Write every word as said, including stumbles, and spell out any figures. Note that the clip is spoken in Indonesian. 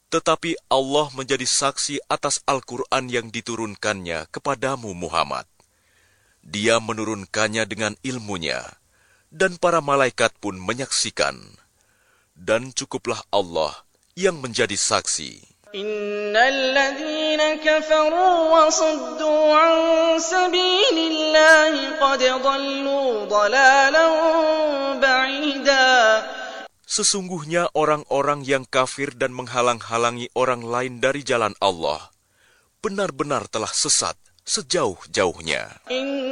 Tetapi Allah menjadi saksi atas Al-Quran yang diturunkannya kepadamu Muhammad. Dia menurunkannya dengan ilmunya, dan para malaikat pun menyaksikan. Dan cukuplah Allah yang menjadi saksi. Innal ladzina kafaru wa saddu an sabilillahi qad dhallu dhalalan ba'ida. Sesungguhnya orang-orang yang kafir dan menghalang-halangi orang lain dari jalan Allah benar-benar telah sesat sejauh-jauhnya.